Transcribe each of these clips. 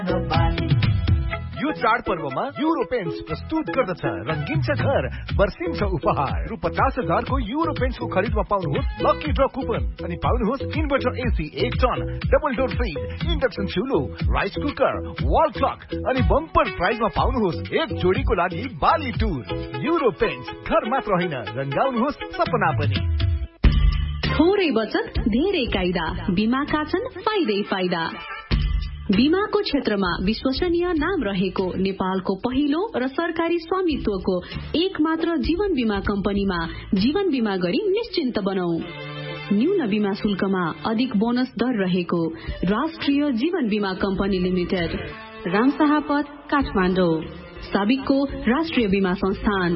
यो चाडपर्वमा euro paints प्रस्तुत गर्दछ रंगीन छ घर बर्सिन्छ उपहार रु 50,000 को युरो पेन्ट्स को खरिदमा पाउनुहोस् लकी ड्र कुपन अनि पाउनुहोस् inverter AC 1 ton double door fridge induction चुलो rice cooker wall clock अनि बम्पर प्राइजमा पाउनुहोस् एक जोडीको लागि बाली टुर युरो पेन्ट्स घर मात्र होइन रंगाउनुहोस् सपना पनि। थोरै बचत धेरै कायदा बीमाका छन् फाइदै फाइदा। बीमाको क्षेत्रमा विश्वसनीय नाम रहेको नेपालको पहिलो र सरकारी स्वामित्वको एक मात्र जीवन बीमा कम्पनीमा जीवन बीमा गरी निश्चिन्त बनाऊ। न्यून बीमा शुल्कमा अधिक बोनस दर रहेको राष्ट्रिय जीवन बीमा कम्पनी लिमिटेड, रामशाहपथ, काठमाडौँ। साबिकको राष्ट्रिय बीमा संस्थान।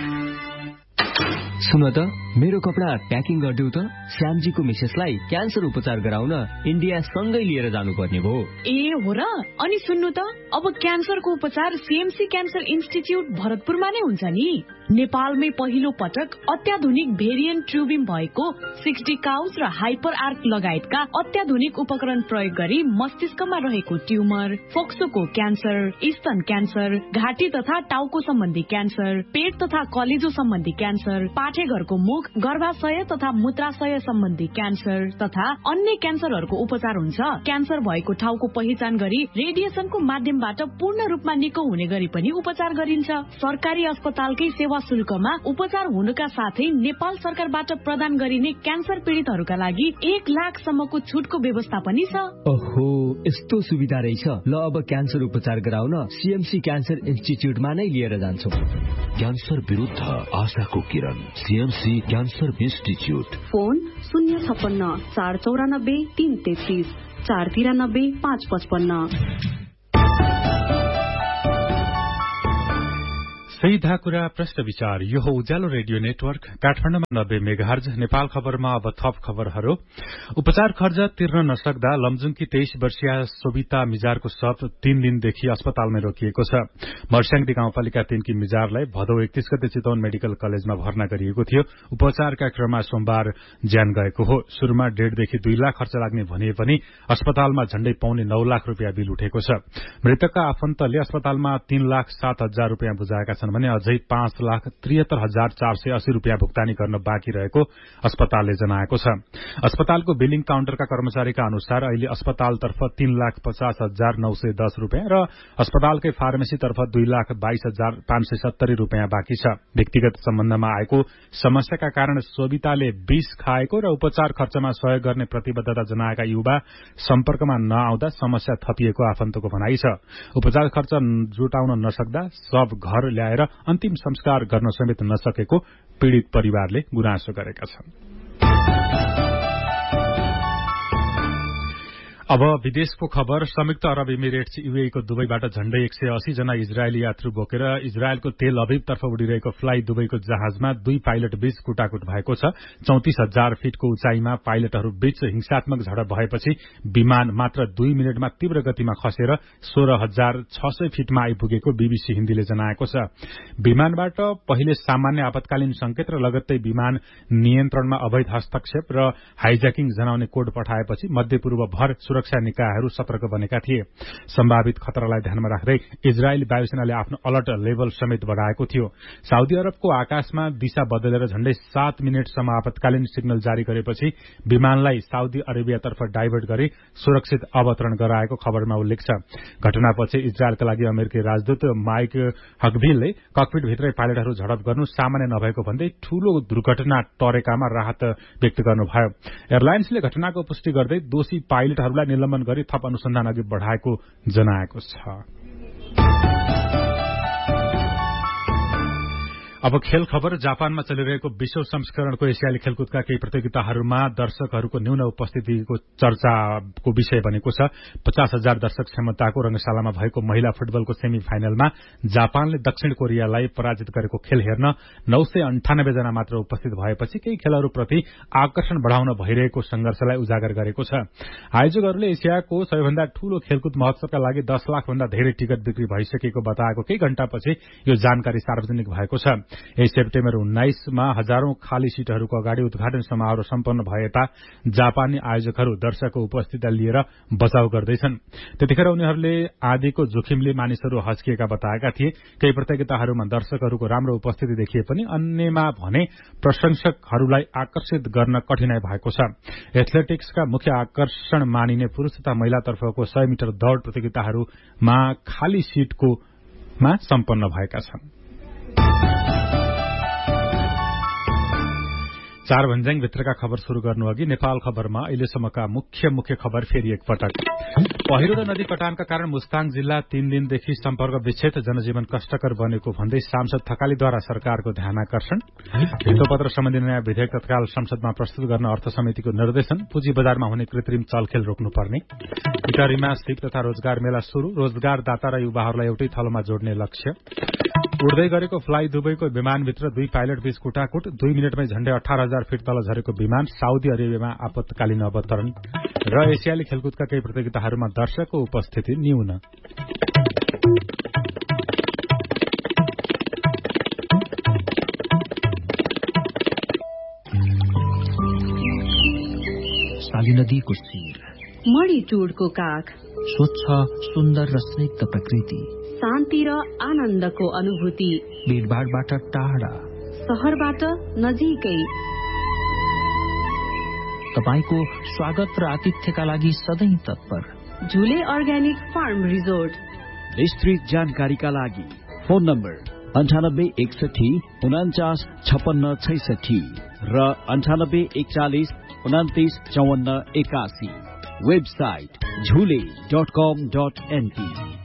सुन त मेरो कपडा प्याकिङ गरिदेऊ त। श्यामजीको मिसेसलाई क्यान्सर उपचार गराउन इन्डिया सँगै लिएर जानुपर्ने भयो। ए हो र? अनि सुन्नु त अब क्यान्सरको उपचार सीएमसी क्यान्सर इन्स्टिच्युट भरतपुरमा नै हुन्छ नि। नेपालमै पहिलो पटक अत्याधुनिक भेरिएन्ट ट्युबिम भएको 60 काउज र हाइपर आर्क लगायतका अत्याधुनिक उपकरण प्रयोग गरी मस्तिष्कमा रहेको ट्युमर, फोक्सोको क्यान्सर, स्तन क्यान्सर, घाँटी तथा टाउको सम्बन्धी क्यान्सर, पेट तथा कलेजो सम्बन्धी क्यान्सर, पाठेघरको मुख, गर्भाशय तथा मूत्राशय सम्बन्धी क्यान्सर तथा अन्य क्यान्सरहरूको उपचार हुन्छ। क्यान्सर भएको ठाउँको पहिचान गरी रेडिएसनको माध्यमबाट पूर्ण रूपमा निको हुने गरी पनि उपचार गरिन्छ। सरकारी अस्पतालकै सेवा शुल्कमा उपचार हुनुका साथै नेपाल सरकारबाट प्रदान गरिने क्यान्सर पीड़ितहरूका लागि 1 लाखसम्मको छुटको व्यवस्था पनि छ। ओहो, यस्तो सुविधा रहेछ। ल अब क्यान्सर उपचार गराउन सीएमसी क्यान्सर इन्स्टिच्युटमा नै लिएर जान्छौ। क्यान्सर विरुद्ध आशाको किरण सीएमसी क्यान्सर इन्स्टिच्युट। फोन 056 494 333 493 555। सही धाकुरा प्रश्न विचार। यो हो उज्यालो रेडियो नेटवर्क काठमाडौँमा 90 मेगाहर्ज। नेपाल खबरमा अब थप खबरहरू। उपचार खर्च तिर्न नसक्दा लमजुङकी 23 वर्षीय सोभिता मिजारको शव 3 दिनदेखि अस्पतालमै रोकिएको छ। मर्स्याङदी गाउँपालिका 3 की मिजारलाई भदौ 31 गते चितवन मेडिकल कलेजमा भर्ना गरिएको थियो। उपचारका क्रममा सोमबार ज्यान गएको हो। सुरुमा 1.5 देखि 2 लाख खर्च लाग्ने भनिए पनि अस्पतालमा झण्डै पौने 9 लाख रुपियाँ बिल उठेको छ। मृतकका आफन्तले अस्पतालमा 3,07,000 रुपियाँ बुझाएका छन् भने अझै 5,73,480 रुपियाँ भुक्तानी गर्न बाँकी रहेको अस्पतालले जनाएको छ। अस्पतालको बिलिङ काउन्टरका कर्मचारीका अनुसार अहिले अस्पतालतर्फ 3,50,910 रुपियाँ र अस्पतालकै फार्मेसीतर्फ 2,22,570 रुपियाँ बाँकी छ। व्यक्तिगत सम्बन्धमा आएको समस्याका कारण सोभिताले विष खाएको र उपचार खर्चमा सहयोग गर्ने प्रतिबद्धता जनाएका युवा सम्पर्कमा नआउँदा समस्या थपिएको आफन्तको भनाइ छ। उपचार खर्च जुटाउन नसक्दा शव घर ल्याएर अन्तिम संस्कार गर्न समेत नसकेको पीड़ित परिवारले गुनासो गरेका छन्। अब विदेशको खबर। संयुक्त अरब इमिरेट्स यूएईको दुबईबाट झण्डै 180 जना इजरायली यात्रु बोकेर इजरायलको तेल अभिवतर्फ उडिरहेको फ्लाई दुबईको जहाजमा 2 पाइलट बीच कुटाकुट भएको छ। 34,000 फिटको उचाइमा पाइलटहरू बीच हिंसात्मक झडप भएपछि विमान मात्र 2 मिनटमा तीव्र गतिमा खसेर 16,600 फिटमा आइपुगेको बीबीसी हिन्दीले जनाएको छ। विमानबाट पहिले सामान्य आपतकालीन संकेत र लगत्तै विमान नियन्त्रणमा अवैध हस्तक्षेप र हाइज्याकिङ जनाउने कोड पठाएपछि मध्यपूर्व भर सुरक्षा निकायहरू सतर्क बनेका थिए। सम्भावित खतरालाई ध्यानमा राख्दै इजरायली वायुसेनाले आफ्नो अलर्ट लेभल समेत बढ़ाएको थियो। साउदी अरबको आकाशमा दिशा बदलेर झण्डै 7 मिनटसम्म आपतकालीन सिग्नल जारी गरेपछि विमानलाई साउदी अरेबियातर्फ डाइभर्ट गरी सुरक्षित अवतरण गराएको खबरमा उल्लेख छ। घटनापछि इजरायलका लागि अमेरिकी राजदूत माइक हकभिलले ककपिटभित्रै पाइलटहरू झडप गर्नु सामान्य नभएको भन्दै ठूलो दुर्घटना टरेकामा राहत व्यक्त गर्नुभयो। एयरलाइन्सले घटनाको पुष्टि गर्दै दोषी पाइलटहरूलाई निलम्बन गरी थप अनुसन्धान अघि बढ़ाएको जनाएको छ। अब खेल खबर। जापानमा चलिरहेको विश्व संस्करणको एसियाली खेलकुदका केही प्रतियोगिताहरूमा दर्शकहरूको न्यून उपस्थितिको चर्चाको विषय बनेको छ। 50,000 दर्शक क्षमताको रंगशालामा भएको महिला फुटबलको सेमी फाइनलमा जापानले दक्षिण कोरियालाई पराजित गरेको खेल हेर्न 998 जना मात्र उपस्थित भएपछि केही खेलहरूप्रति आकर्षण बढ़ाउन भइरहेको संघर्षलाई उजागर गरेको छ। आयोजकहरूले एसियाको सबैभन्दा ठूलो खेलकुद महोत्सवका लागि 10 लाख भन्दा धेरै टिकट बिक्री भइसकेको बताएको केही घण्टापछि यो जानकारी सार्वजनिक भएको छ। यही सेप्टेम्बर 19मा हजारौं खाली सीटहरूको अगाडि उद्घाटन समारोह सम्पन्न भएता जापानी आयोजकहरू दर्शकको उपस्थितिलाई लिएर बचाव गर्दैछन्। त्यतिखेर उनीहरूले आँधीको जोखिमले मानिसहरू हच्किएका बताएका थिए। केही प्रतियोगिताहरूमा दर्शकहरूको राम्रो उपस्थिति देखिए पनि अन्यमा भने प्रशंसकहरूलाई आकर्षित गर्न कठिनाई भएको छ। एथलेटिक्सका मुख्य आकर्षण मानिने पुरूष तथा महिलातर्फको 100 मिटर दौड़ प्रतियोगिताहरूमा खाली सीटकोमा सम्पन्न भएका छन्। चार भन्ज्याङ भित्रका खबर शुरू गर्नु अघि नेपाल खबरमा अहिलेसम्मका मुख्य खबर फेरि एकपटक। पहिरो र नदी कटानका कारण मुस्ताङ जिल्ला 3 दिनदेखि सम्पर्क विच्छेद, जनजीवन कष्टकर बनेको भन्दै सांसद थकालीद्वारा सरकारको ध्यानाकर्षण। हितोपत्र सम्बन्धी नयाँ विधेयक तत्काल संसदमा प्रस्तुत गर्न अर्थ समितिको निर्देशन। पुँजी बजारमा हुने कृत्रिम चलखेल रोक्नुपर्ने। इटरीमा सिप तथा रोजगार मेला शुरू, रोजगारदाता र युवाहरूलाई एउटै थलोमा जोड्ने लक्ष्य। उड्दै गरेको फ्लाइ दुबईको विमानभित्र 2 पाइलट बीच कुटाकुट, 2 मिनटमै झण्डै 18,000 फिट तल झरेको विमान, साउदी अरेबियामा आपतकालीन अवतरण। र एसियाली खेलकुदका केही प्रतियोगिताहरूमा दर्शकको उपस्थिति न्यून। साली नदीको शिर, मणिटुडको काख, स्वच्छ सुन्दर र स्निग्ध प्रकृति, शान्ति र आनन्दको अनुभूति, भीडभाडबाट टाढा, शहरबाट नजिकै। तपाईको स्वागत र आतिथ्यका लागि सधैँ तत्पर झुले अर्ग्यानिक फार्म रिजोर्ट। विस्तृत जानकारीका लागि फोन नम्बर 9861 49 56 66 र 9841 29 54 81। वेबसाइट झुले.com.np।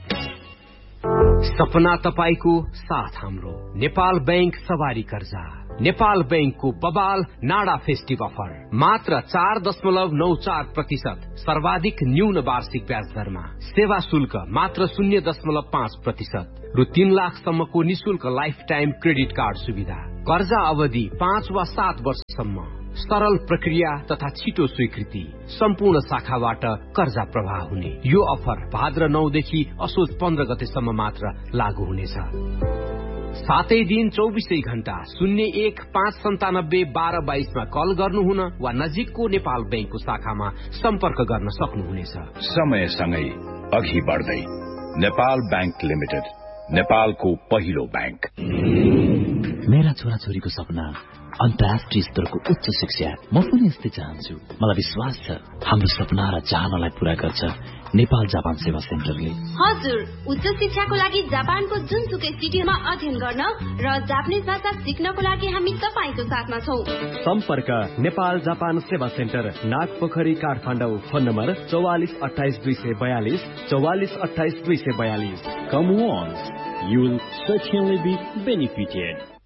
सपना तपाईको साथ हाम्रो नेपाल बैंक सवारी कर्जा। नेपाल बैंकको बबाल नाडा फेस्टिभ अफर मात्र 4.94% सर्वाधिक न्यून वार्षिक ब्याज दरमा, सेवा शुल्क मात्र 0.5% रु 3 लाखसम्मको निशुल्क लाइफ टाइम क्रेडिट कार्ड सुविधा, कर्जा अवधि 5 वा 7 वर्षसम्म, सरल प्रक्रिया तथा छिटो स्वीकृति, सम्पूर्ण शाखाबाट कर्जा प्रवाह हुने। यो अफर भाद्र 9 देखि असोज 15 गतेसम्म मात्र लागू हुनेछ। 7 दिन 24 घण्टा 01-597-1222 मा कल गर्नुहुन वा नजिकको नेपाल बैंकको शाखामा सम्पर्क गर्न सक्नुहुनेछ। समयसँगै अघि बढ्दै नेपाल बैंक लिमिटेड, नेपालको पहिलो बैंक। मेरा छोराछोरीको सपना अन्तर्राष्ट्रिय स्तरको उच्च शिक्षा। म पनि यस्तै चाहन्छु। मलाई विश्वास छ हाम्रो सपना र चाहनालाई पूरा गर्छ नेपाल जापान सेवा सेन्टरले। हजुर, उच्च शिक्षाको लागि जापानको जुनसुकै सिटीमा अध्ययन गर्न र जापानिज भाषा सिक्नको लागि हामी तपाईको साथमा छौं। सम्पर्क नेपाल जापान सेवा centre, Nagpokhari, Kathmandu. Phone number 44 28 242 44 28 242। Come once, you will certainly be benefited.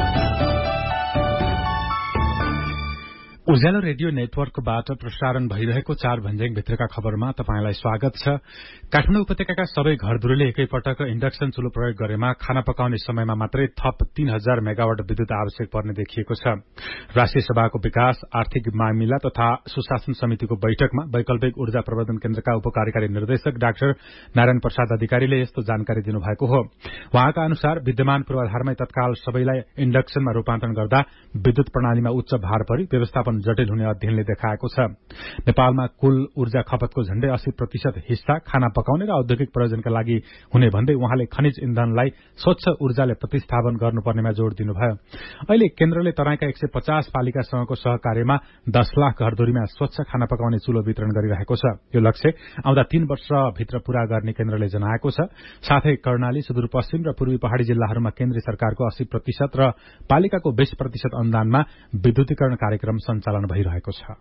Ujyaalo radio नेटवर्कबाट प्रसारण भइरहेको 4 भन्ज्याङ भित्रका खबरमा तपाईंलाई स्वागत छ। काठमाडौँ उपत्यकाका सबै घरधुरीले एकैपटक इन्डक्सन चुलो प्रयोग गरेमा खाना पकाउने समयमा मात्रै थप 3000 मेगावाट विद्युत आवश्यक पर्ने देखिएको छ। राष्ट्रिय सभाको विकास, आर्थिक मामिला तथा सुशासन समितिको बैठकमा वैकल्पिक ऊर्जा प्रवर्धन केन्द्रका उपकार्यकारी निर्देशक डाक्टर नारायण प्रसाद अधिकारीले यस्तो जानकारी दिनुभएको हो। उहाँका अनुसार विद्यमान पूर्वाधारमै तत्काल सबैलाई इन्डक्सनमा रूपान्तरण गर्दा विद्युत प्रणालीमा उच्च भार परि व्यवस्थापन जटिल हुने अध्ययनले देखाएको छ। नेपालमा कुल ऊर्जा खपतको झण्डै 80% हिस्सा खाना पकाउने र औद्योगिक प्रयोजनका लागि हुने भन्दै उहाँले खनिज इन्धनलाई स्वच्छ ऊर्जाले प्रतिस्थापन गर्नुपर्नेमा जोड़ दिनुभयो। अहिले केन्द्रले तराईका 150 पालिकासँगको सहकार्यमा 10 लाख घरधुरीमा स्वच्छ खाना पकाउने चुलो वितरण गरिरहेको छ। यो लक्ष्य आउँदा 3 वर्षभित्र पूरा गर्ने केन्द्रले जनाएको छ। साथै कर्णाली, सुदूरपश्चिम र पूर्वी पहाड़ी जिल्लाहरूमा केन्द्रीय सरकारको 80% र पालिकाको 20% अनुदानमा विद्युतीकरण कार्यक्रम सञ्चालन भइरहेको छ।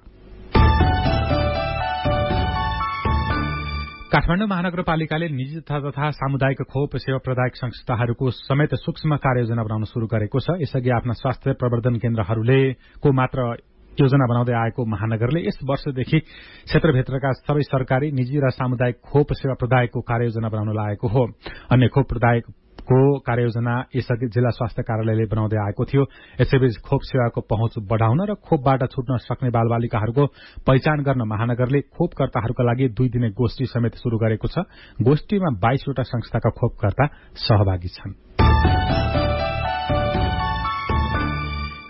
काठमाडौँ महानगरपालिकाले निजी तथा सामुदायिक खोप सेवा प्रदायक संस्थाहरूको समेत सूक्ष्म कार्ययोजना बनाउन शुरू गरेको छ। यसअघि आफ्ना स्वास्थ्य प्रवर्धन केन्द्रहरूको मात्र योजना बनाउँदै आएको महानगरले यस वर्षदेखि क्षेत्रभित्रका सबै सरकारी, निजी र सामुदायिक खोप सेवा प्रदायकको कार्ययोजना बनाउन लागेको हो। अन्य खोप प्रदायकको कार्ययोजना यसअघि जिल्ला स्वास्थ्य कार्यालयले बनाउँदै आएको थियो। यसैबीच खोप सेवाको पहुँच बढ़ाउन र खोपबाट छुट्न सक्ने बालबालिकाहरूको पहिचान गर्न महानगरले खोपकर्ताहरूका लागि 2 दिने गोष्ठी समेत शुरू गरेको छ। गोष्ठीमा 22 वटा संस्थाका खोपकर्ता सहभागी छन्।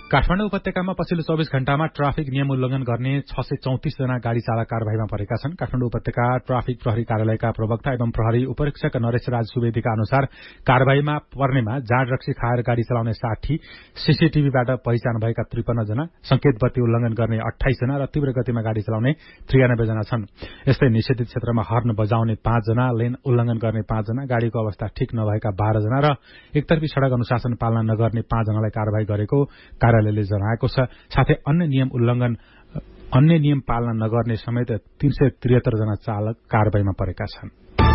काठमाडौँ उपत्यकामा पछिल्लो 24 घण्टामा ट्राफिक नियम उल्लंघन गर्ने 634 जना गाड़ी चालक कारवाहीमा परेका छन्। काठमाडौँ उपत्यका ट्राफिक प्रहरी कार्यालयका प्रवक्ता एवं प्रहरी उपरीक्षक नरेश राज सुवेदीका अनुसार कारवाहीमा पर्नेमा जाँड रक्सी खाएर गाड़ी चलाउने 60, सीसीटीभीबाट पहिचान भएका 53 जना, संकेत बत्ती उल्लंघन गर्ने 28 जना र तीव्र गतिमा गाड़ी चलाउने 93 जना छन्। यस्तै निषेधित क्षेत्रमा हर्न बजाउने 5 जना, लेन उल्लंघन गर्ने 5 जना, गाड़ीको अवस्था ठिक नभएका 12 जना र एकतर्फी सड़क अनुशासन पालना नगर्ने 5 जनालाई कारवाही गरेको कार्यालयले जनाएको छ। साथै अन्य नियम पालना नगर्ने समेत 373 जना चालक कारवाहीमा परेका छन्।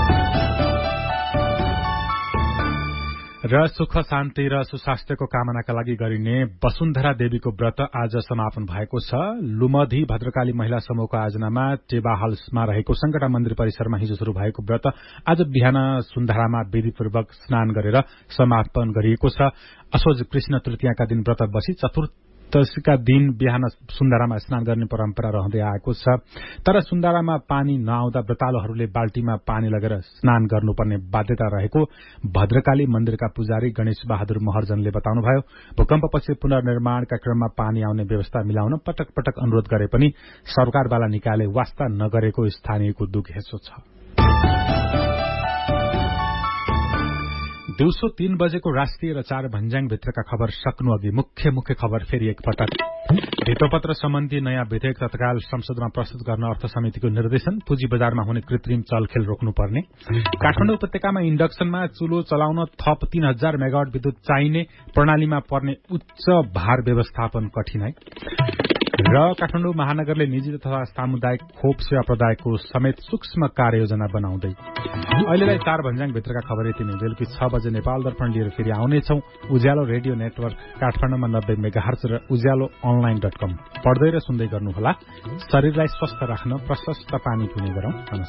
र सुख शान्ति र सुस्वास्थ्यको कामनाका लागि गरिने वसुन्धरा देवीको व्रत आज समापन भएको छ। लुमधी भद्रकाली महिला समूहको आयोजनामा टेबा हल्समा रहेको संकटा मन्दिर परिसरमा हिजो शुरू भएको व्रत आज बिहान सुन्धारामा विधिपूर्वक स्नान गरेर समापन गरिएको छ। असोज कृष्ण तृतीयाका दिन व्रत बसी चतुर्दशीका दिन बिहान सुन्धारामा स्नान गर्ने परम्परा रहँदै आएको छ। तर सुन्धारामा पानी नआउँदा व्रतालुहरूले बाल्टीमा पानी लगेर स्नान गर्नुपर्ने बाध्यता रहेको भद्रकाली मन्दिरका पुजारी गणेश बहादुर महर्जनले बताउनुभयो। भूकम्पपछि पुनर्निर्माणका क्रममा पानी आउने व्यवस्था मिलाउन पटक पटक अनुरोध गरे पनि सरकारवाला निकायले वास्ता नगरेको स्थानीयको दुखेसो छ। दिउँसो 3 बजेको राष्ट्रिय र 4 भन्ज्याङ भित्रका खबर सक्नु अघि मुख्य खबर फेरि एकपटक। भित्तोपत्र सम्बन्धी नयाँ विधेयक तत्काल संसदमा प्रस्तुत गर्न अर्थ समितिको निर्देशन। पुँजी बजारमा हुने कृत्रिम चलखेल रोक्नुपर्ने। काठमाडौँ उपत्यकामा इन्डक्सनमा चुलो चलाउन थप 3000 मेगावाट विद्युत चाहिने, प्रणालीमा पर्ने उच्च भार व्यवस्थापन कठिनाई। र काठमाडौँ महानगरले निजी तथा सामुदायिक खोप सेवा प्रदायकको समेत सूक्ष्म कार्ययोजना बनाउँदै। अहिलेलाई 4 भन्ज्याङ भित्रका खबर यति नै। बेलुकी 6 बजे नेपाल दर्पण लिएर फेरि आउनेछौ। उज्यालो रेडियो नेटवर्क काठमाडौँमा 90 मेगाहर्ज र उज्यालो online.com पढ्दै र सुन्दै गर्नुहोला। शरीरलाई स्वस्थ राख्न प्रशस्त पानी पिउने गरौं।